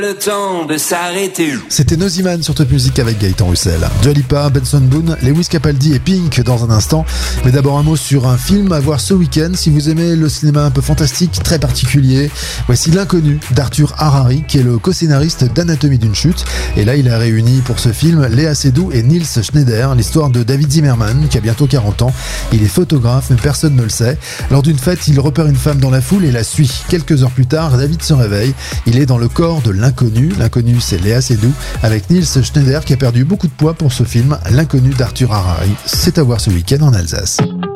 Le temps de s'arrêter. C'était Noziman sur Top Music avec Gaëtan Roussel. Dua Lipa, Benson Boone, Lewis Capaldi et Pink dans un instant. Mais d'abord un mot sur un film à voir ce week-end. Si vous aimez le cinéma un peu fantastique, très particulier, voici L'Inconnu d'Arthur Harari, qui est le co-scénariste d'Anatomie d'une chute. Et là, il a réuni pour ce film Léa Seydoux et Niels Schneider, l'histoire de David Zimmerman, qui a bientôt 40 ans. Il est photographe, mais personne ne le sait. Lors d'une fête, il repère une femme dans la foule et la suit. Quelques heures plus tard, David se réveille. Il est dans le corps de l'inconnu. L'inconnu, c'est Léa Seydoux, avec Niels Schneider qui a perdu beaucoup de poids pour ce film. L'Inconnu d'Arthur Harari. C'est à voir ce week-end en Alsace.